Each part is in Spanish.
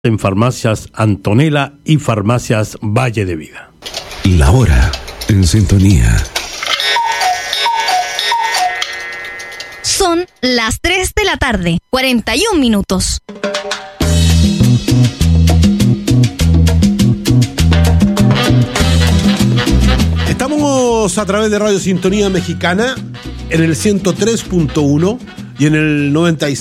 En Farmacias Antonella y Farmacias Valle de Vida. La hora en sintonía. Son las 3 de la tarde, 41 minutos. Estamos a través de Radio Sintonía Mexicana en el 103.1 y en el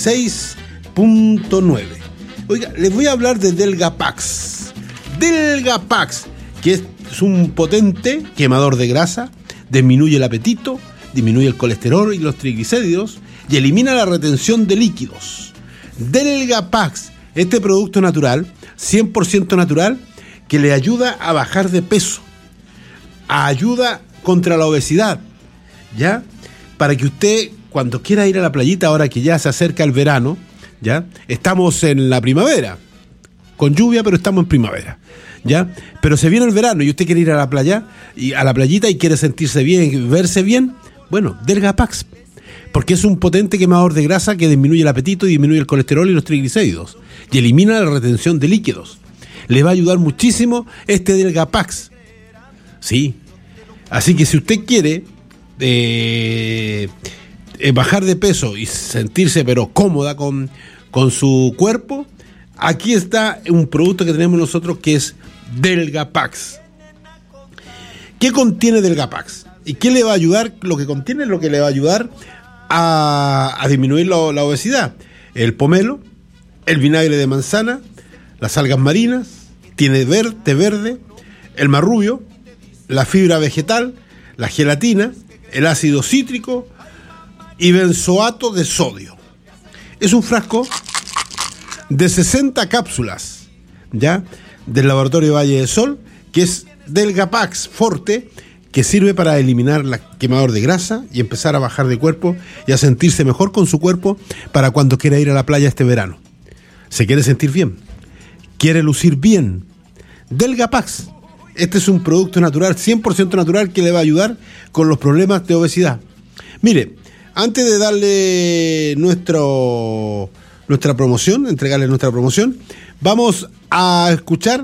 96.9. Oiga, les voy a hablar de Delgapax. Delgapax, que es un potente quemador de grasa, disminuye el apetito, disminuye el colesterol y los triglicéridos y elimina la retención de líquidos. Delgapax, este producto natural, 100% natural, que le ayuda a bajar de peso, ayuda contra la obesidad, ¿ya? Para que usted, cuando quiera ir a la playita, ahora que ya se acerca el verano, ¿ya? Estamos en la primavera, con lluvia, pero estamos en primavera, ¿ya? Pero se viene el verano y usted quiere ir a la playa, y a la playita y quiere sentirse bien, verse bien, bueno, Delgapax, porque es un potente quemador de grasa que disminuye el apetito y disminuye el colesterol y los triglicéridos y elimina la retención de líquidos. Le va a ayudar muchísimo este Delgapax, sí. Así que si usted quiere bajar de peso y sentirse pero cómoda con su cuerpo, aquí está un producto que tenemos nosotros que es Delgapax. ¿Qué contiene Delgapax? ¿Y qué le va a ayudar? Lo que contiene es lo que le va a ayudar a disminuir la obesidad. El pomelo, el vinagre de manzana, las algas marinas, tiene té verde, el marrubio, la fibra vegetal, la gelatina, el ácido cítrico y benzoato de sodio. Es un frasco de 60 cápsulas, ¿ya? Del laboratorio Valle de Sol, que es Delgapax Forte, que sirve para eliminar el quemador de grasa y empezar a bajar de cuerpo y a sentirse mejor con su cuerpo para cuando quiera ir a la playa este verano. ¿Se quiere sentir bien? ¿Quiere lucir bien? Delgapax. Este es un producto natural, 100% natural, que le va a ayudar con los problemas de obesidad. Mire, antes de darle nuestra promoción, entregarle nuestra promoción, vamos a escuchar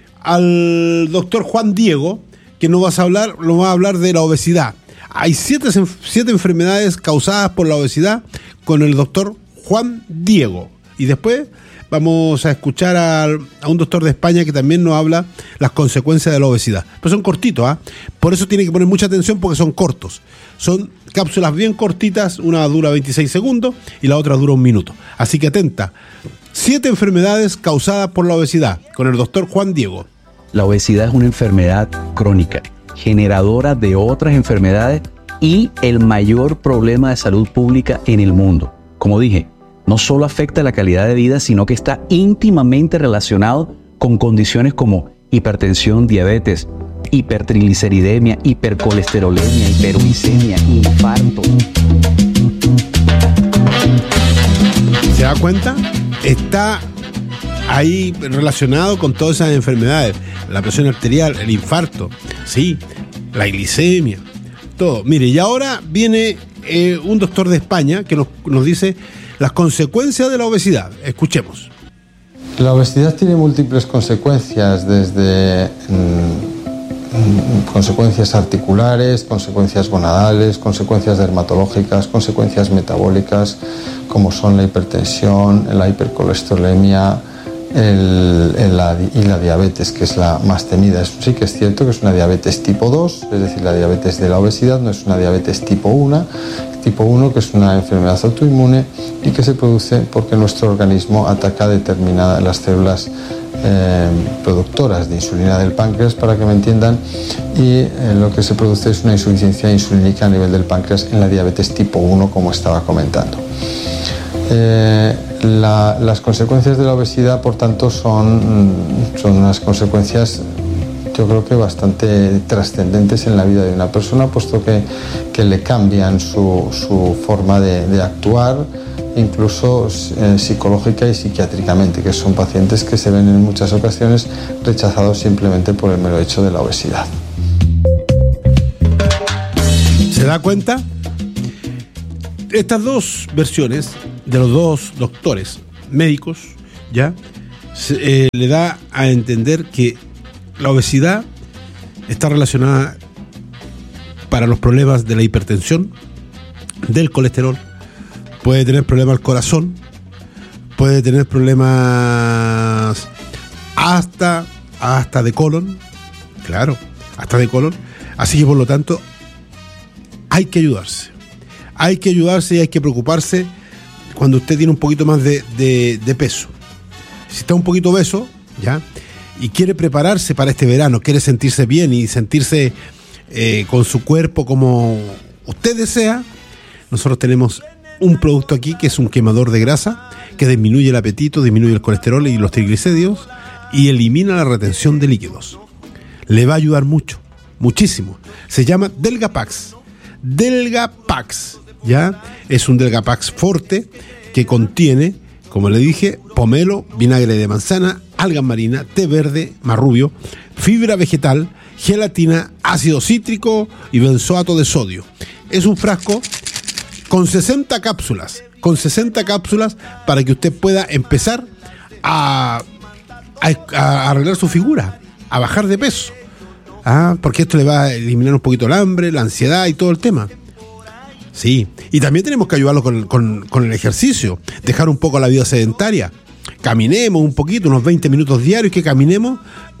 al doctor Juan Diego, que nos va a hablar de la obesidad. Hay siete enfermedades causadas por la obesidad con el doctor Juan Diego. Y después vamos a escuchar a un doctor de España que también nos habla las consecuencias de la obesidad. Pero son cortitos, ¿ah? Por eso tiene que poner mucha atención, porque son cortos. Son cápsulas bien cortitas, una dura 26 segundos y la otra dura 1 minuto. Así que atenta. 7 enfermedades causadas por la obesidad con el doctor Juan Diego. La obesidad es una enfermedad crónica, generadora de otras enfermedades y el mayor problema de salud pública en el mundo. Como dije, no solo afecta la calidad de vida, sino que está íntimamente relacionado con condiciones como hipertensión, diabetes, hipertrigliceridemia, hipercolesterolemia, hiperuricemia, infarto. ¿Se da cuenta? Está ahí relacionado con todas esas enfermedades. La presión arterial, el infarto, sí, la glicemia, todo. Mire, y ahora viene un doctor de España que nos dice las consecuencias de la obesidad. Escuchemos. La obesidad tiene múltiples consecuencias, desde consecuencias articulares, consecuencias gonadales, consecuencias dermatológicas, consecuencias metabólicas, como son la hipertensión, la hipercolesterolemia y la diabetes, que es la más temida. Sí que es cierto que es una diabetes tipo 2, es decir, la diabetes de la obesidad, no es una diabetes tipo 1, que es una enfermedad autoinmune y que se produce porque nuestro organismo ataca determinadas las células productoras de insulina del páncreas, para que me entiendan, y lo que se produce es una insuficiencia insulínica a nivel del páncreas en la diabetes tipo 1, como estaba comentando. Las consecuencias de la obesidad, por tanto, son unas consecuencias, yo creo que bastante trascendentes en la vida de una persona, puesto que le cambian su forma de actuar, incluso psicológica y psiquiátricamente, que son pacientes que se ven en muchas ocasiones rechazados simplemente por el mero hecho de la obesidad. ¿Se da cuenta? Estas dos versiones de los dos doctores médicos, ¿ya?, le da a entender que la obesidad está relacionada para los problemas de la hipertensión, del colesterol, puede tener problemas al corazón, puede tener problemas hasta de colon, claro, hasta de colon. Así que por lo tanto hay que ayudarse y hay que preocuparse cuando usted tiene un poquito más de peso. Si está un poquito obeso, ¿ya? Y quiere prepararse para este verano, quiere sentirse bien y sentirse con su cuerpo como usted desea, nosotros tenemos un producto aquí que es un quemador de grasa que disminuye el apetito, disminuye el colesterol y los triglicéridos y elimina la retención de líquidos. Le va a ayudar mucho, muchísimo. Se llama Delgapax. Delgapax, ¿ya? Es un Delgapax Forte que contiene, como le dije, pomelo, vinagre de manzana, algas marinas, té verde, marrubio, fibra vegetal, gelatina, ácido cítrico y benzoato de sodio. Es un frasco con 60 cápsulas para que usted pueda empezar a arreglar su figura, a bajar de peso. Porque esto le va a eliminar un poquito el hambre, la ansiedad y todo el tema. Sí, y también tenemos que ayudarlo con el ejercicio, dejar un poco la vida sedentaria. Caminemos un poquito, unos 20 minutos diarios que caminemos,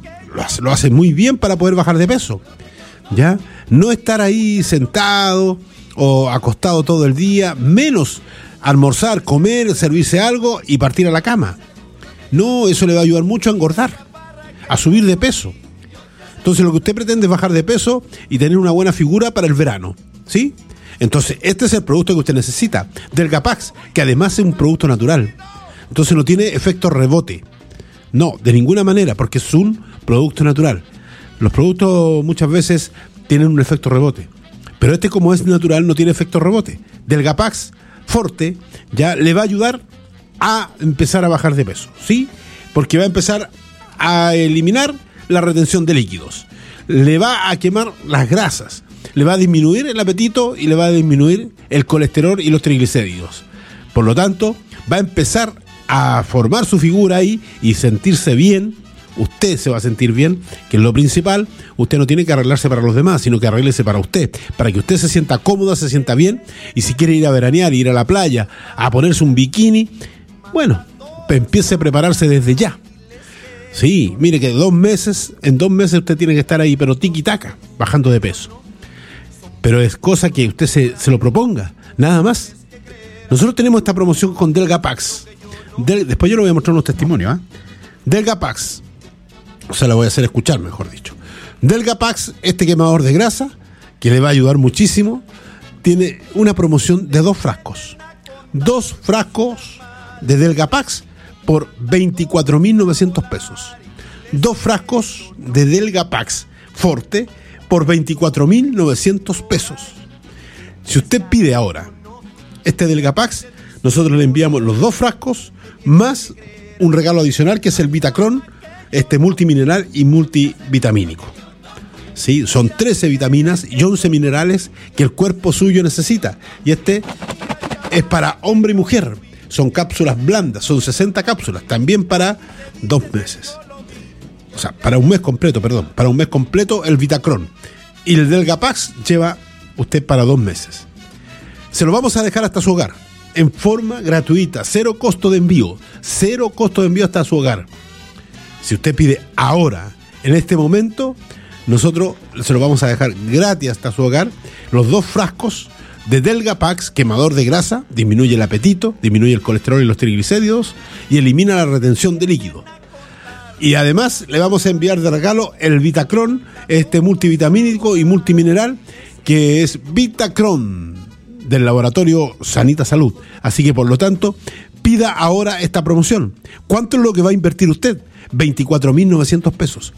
lo hace muy bien para poder bajar de peso. ¿Ya? No estar ahí sentado o acostado todo el día, menos almorzar, comer, servirse algo y partir a la cama. No, eso le va a ayudar mucho a engordar, a subir de peso. Entonces lo que usted pretende es bajar de peso y tener una buena figura para el verano, ¿sí? Entonces este es el producto que usted necesita, Delgapax, que además es un producto natural. Entonces no tiene efecto rebote. No, de ninguna manera, porque es un producto natural. Los productos muchas veces tienen un efecto rebote, pero este, como es natural, no tiene efecto rebote. Delgapax Forte ya le va a ayudar a empezar a bajar de peso, ¿sí? Porque va a empezar a eliminar la retención de líquidos, le va a quemar las grasas, le va a disminuir el apetito y le va a disminuir el colesterol y los triglicéridos. Por lo tanto, va a empezar a formar su figura ahí y sentirse bien. Usted se va a sentir bien, que es lo principal. Usted no tiene que arreglarse para los demás, sino que arréglese para usted, para que usted se sienta cómoda, se sienta bien. Y si quiere ir a veranear, ir a la playa, a ponerse un bikini, bueno, empiece a prepararse desde ya. Sí, mire que en 2 meses usted tiene que estar ahí, pero tiki-taka, bajando de peso. Pero es cosa que usted se lo proponga, nada más. Nosotros tenemos esta promoción con Delgapax. Después yo le voy a mostrar unos testimonios, Delgapax. O sea, la voy a hacer escuchar, mejor dicho. Delgapax, este quemador de grasa, que le va a ayudar muchísimo, tiene una promoción de 2 frascos. 2 frascos de Delgapax por 24.900 pesos. 2 frascos de Delgapax Forte por 24.900 pesos. Si usted pide ahora este Delgapax, nosotros le enviamos los 2 frascos más un regalo adicional que es el Vitacron, este multimineral y multivitamínico. Sí, son 13 vitaminas y 11 minerales que el cuerpo suyo necesita. Y este es para hombre y mujer. Son cápsulas blandas, son 60 cápsulas, también para 2 meses. O sea, para un mes completo, para un mes completo el Vitacron. Y el Delgapax lleva usted para 2 meses. Se lo vamos a dejar hasta su hogar, en forma gratuita, 0 costo de envío. 0 costo de envío hasta su hogar. Si usted pide ahora, en este momento, nosotros se lo vamos a dejar gratis hasta su hogar, los 2 frascos de Delgapax, quemador de grasa, disminuye el apetito, disminuye el colesterol y los triglicéridos y elimina la retención de líquido. Y además le vamos a enviar de regalo el Vitacron, este multivitamínico y multimineral, que es Vitacron del laboratorio Sanita Salud. Así que por lo tanto, pida ahora esta promoción. ¿Cuánto es lo que va a invertir usted? 24.900 pesos.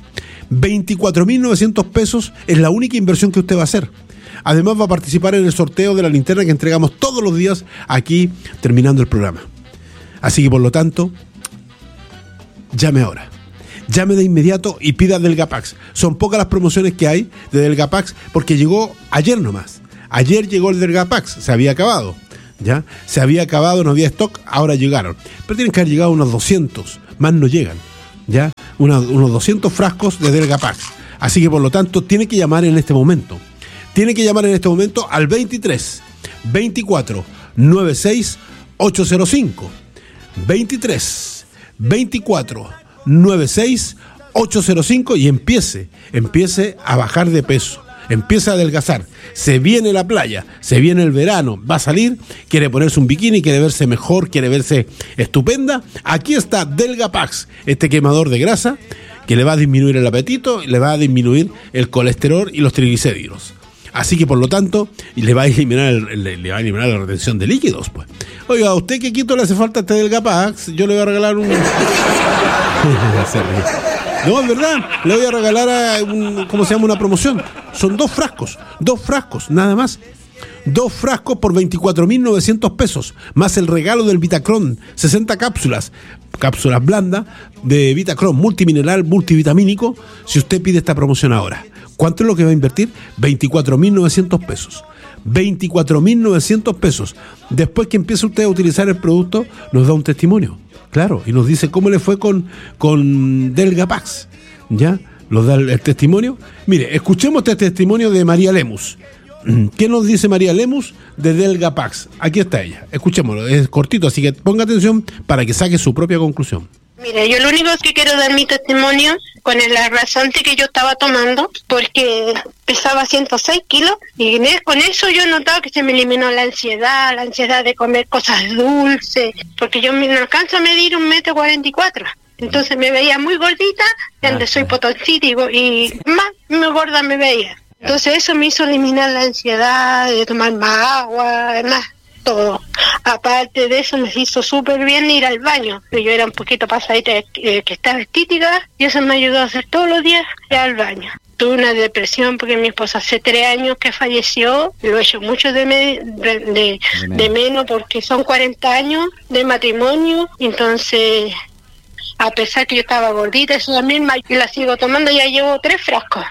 24.900 pesos es la única inversión que usted va a hacer. Además va a participar en el sorteo de la linterna que entregamos todos los días aquí terminando el programa. Así que por lo tanto, llame ahora. Llame de inmediato y pida Delgapax. Son pocas las promociones que hay de Delgapax porque llegó ayer nomás. Ayer llegó el Delgapax, se había acabado. ¿Ya? Se había acabado, no había stock, ahora llegaron. Pero tienen que haber llegado unos 200, más no llegan. ¿ya? Unos 200 frascos de Delgapax. Así que por lo tanto tiene que llamar en este momento. Tiene que llamar en este momento al 23 24 96 805. 23 24 96 805 y empiece a bajar de peso. Empieza a adelgazar, se viene la playa, se viene el verano, va a salir, quiere ponerse un bikini, quiere verse mejor, quiere verse estupenda. Aquí está Delgapax, este quemador de grasa que le va a disminuir el apetito, le va a disminuir el colesterol y los triglicéridos. Así que por lo tanto le va a eliminar la retención de líquidos, pues. Oiga, ¿a usted qué quito le hace falta este Delgapax? Yo le voy a regalar un... No, es verdad, le voy a regalar una promoción. Son 2 frascos, nada más. 2 frascos por 24.900 pesos, más el regalo del Vitacron, 60 cápsulas blandas de Vitacron, multimineral, multivitamínico, si usted pide esta promoción ahora. ¿Cuánto es lo que va a invertir? 24.900 pesos. 24.900 pesos. Después que empiece usted a utilizar el producto, nos da un testimonio. Claro, y nos dice cómo le fue con Delgapax. ¿Ya? Nos da el testimonio. Mire, escuchemos este testimonio de María Lemus. ¿Qué nos dice María Lemus de Delgapax? Aquí está ella. Escuchémoslo, es cortito, así que ponga atención para que saque su propia conclusión. Mira, yo lo único que quiero dar mi testimonio con el rasante que yo estaba tomando, porque pesaba 106 kilos y con eso yo notaba que se me eliminó la ansiedad de comer cosas dulces, porque yo no alcanzo a medir 1,44 m. Entonces me veía muy gordita, donde soy potoncita y más gorda me veía. Entonces eso me hizo eliminar la ansiedad de tomar más agua, además todo. Aparte de eso me hizo súper bien ir al baño, yo era un poquito pasadita que estaba estítica y eso me ayudó a hacer todos los días ir al baño. Tuve una depresión porque mi esposa hace 3 años que falleció, lo he hecho mucho de menos porque son 40 años de matrimonio, entonces a pesar que yo estaba gordita, eso también la sigo tomando, ya llevo 3 frascos.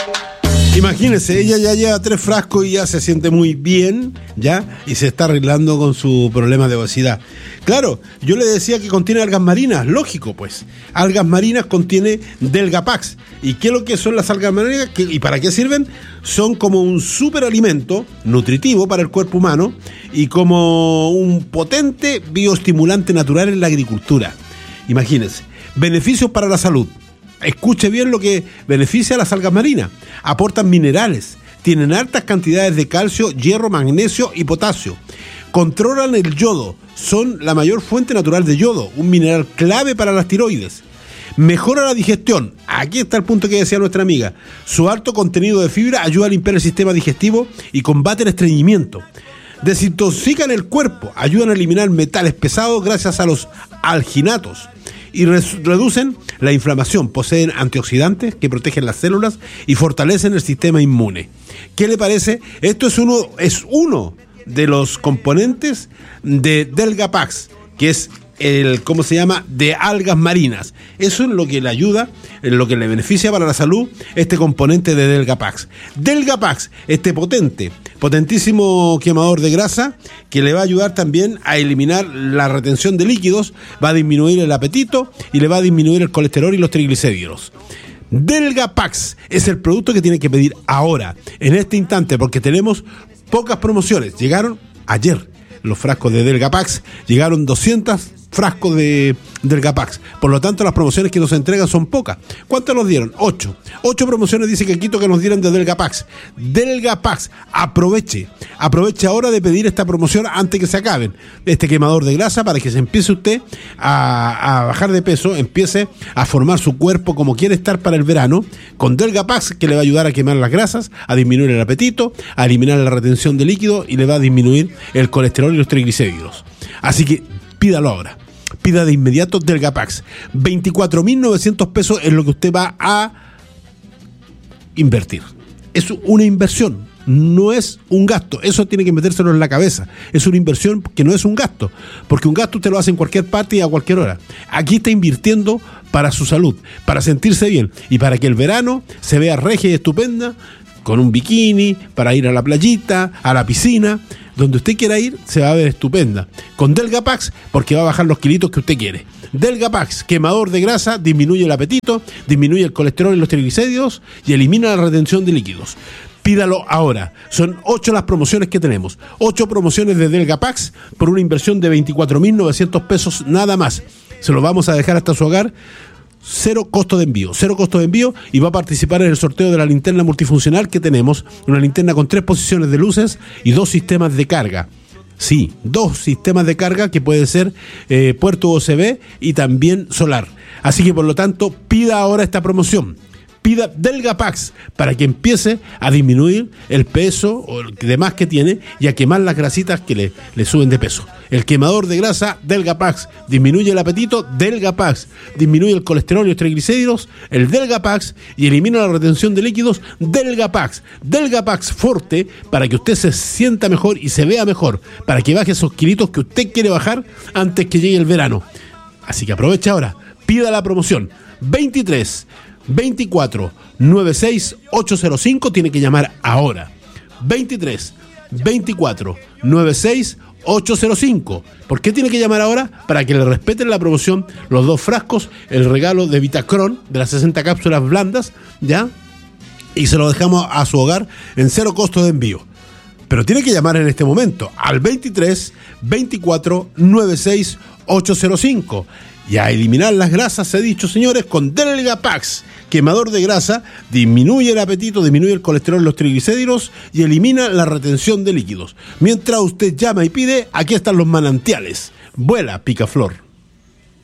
Imagínense, ella ya lleva 3 frascos y ya se siente muy bien, ¿ya? Y se está arreglando con su problema de obesidad. Claro, yo le decía que contiene algas marinas, lógico, pues. Algas marinas contiene Delgapax. ¿Y qué es lo que son las algas marinas? ¿Y para qué sirven? Son como un superalimento nutritivo para el cuerpo humano y como un potente bioestimulante natural en la agricultura. Imagínense, beneficios para la salud. Escuche bien lo que beneficia a las algas marinas. Aportan minerales, tienen altas cantidades de calcio, hierro, magnesio y potasio. Controlan el yodo, son la mayor fuente natural de yodo, un mineral clave para las tiroides. Mejora la digestión, aquí está el punto que decía nuestra amiga. Su alto contenido de fibra ayuda a limpiar el sistema digestivo y combate el estreñimiento. Desintoxican el cuerpo, ayudan a eliminar metales pesados gracias a los alginatos. Y reducen la inflamación, poseen antioxidantes que protegen las células y fortalecen el sistema inmune. ¿Qué le parece? Esto es uno de los componentes de Delgapax, que es ¿cómo se llama? De algas marinas. Eso es lo que le ayuda, lo que le beneficia para la salud, este componente de Delgapax. Delgapax, este potentísimo quemador de grasa, que le va a ayudar también a eliminar la retención de líquidos, va a disminuir el apetito y le va a disminuir el colesterol y los triglicéridos. Delgapax es el producto que tiene que pedir ahora, en este instante, porque tenemos pocas promociones. Llegaron ayer los frascos de Delgapax, llegaron 200 frascos de Delgapax. Por lo tanto, las promociones que nos entregan son pocas. ¿Cuántas nos dieron? 8 promociones dice que quito que nos dieran de Delgapax. Delgapax, aproveche ahora de pedir esta promoción antes que se acaben. Este quemador de grasa para que se empiece usted a bajar de peso, empiece a formar su cuerpo como quiere estar para el verano, con Delgapax, que le va a ayudar a quemar las grasas, a disminuir el apetito, a eliminar la retención de líquido y le va a disminuir el colesterol y los triglicéridos. Así que pídalo ahora. Pida de inmediato Delgapax. 24.900 pesos es lo que usted va a invertir. Es una inversión, no es un gasto. Eso tiene que metérselo en la cabeza. Es una inversión que no es un gasto, porque un gasto usted lo hace en cualquier parte y a cualquier hora. Aquí está invirtiendo para su salud, para sentirse bien y para que el verano se vea regia y estupenda, con un bikini, para ir a la playita, a la piscina. donde usted quiera ir, se va a ver estupenda. Con Delgapax, porque va a bajar los kilitos que usted quiere. Delgapax, quemador de grasa, disminuye el apetito, disminuye el colesterol y los triglicéridos y elimina la retención de líquidos. Pídalo ahora. Son 8 las promociones que tenemos. 8 promociones de Delgapax por una inversión de 24.900 pesos nada más. Se lo vamos a dejar hasta su hogar. Cero costo de envío y va a participar en el sorteo de la linterna multifuncional que tenemos, una linterna con 3 posiciones de luces y 2 sistemas de carga. Sí, 2 sistemas de carga que puede ser puerto USB y también solar. Así que por lo tanto, pida ahora esta promoción. Pida Delgapax para que empiece a disminuir el peso o el demás que tiene y a quemar las grasitas que le suben de peso. El quemador de grasa Delgapax disminuye el apetito, Delgapax disminuye el colesterol y los triglicéridos, el Delgapax y elimina la retención de líquidos, Delgapax Forte para que usted se sienta mejor y se vea mejor, para que baje esos kilitos que usted quiere bajar antes que llegue el verano. Así que aproveche ahora, pida la promoción 23 24 96 805, tiene que llamar ahora. 23 24 96 805. ¿Por qué tiene que llamar ahora? Para que le respeten la promoción, los 2 frascos, el regalo de Vitacron de las 60 cápsulas blandas, ¿ya? Y se lo dejamos a su hogar en 0 costo de envío. Pero tiene que llamar en este momento al 23 24 96 805. Y a eliminar las grasas, he dicho, señores, con Delgapax, quemador de grasa, disminuye el apetito, disminuye el colesterol, los triglicéridos y elimina la retención de líquidos. Mientras usted llama y pide, aquí están los manantiales. Vuela, Picaflor.